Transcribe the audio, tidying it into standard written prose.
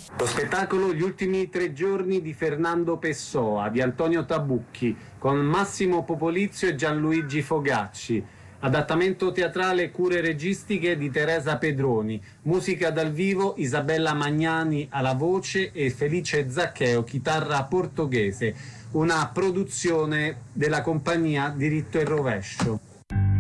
Lo spettacolo Gli ultimi 3 giorni di Fernando Pessoa di Antonio Tabucchi con Massimo Popolizio e Gianluigi Fogacci. Adattamento teatrale cure registiche di Teresa Pedroni, musica dal vivo Isabella Magnani alla voce e Felice Zaccheo chitarra portoghese, una produzione della compagnia Diritto e Rovescio.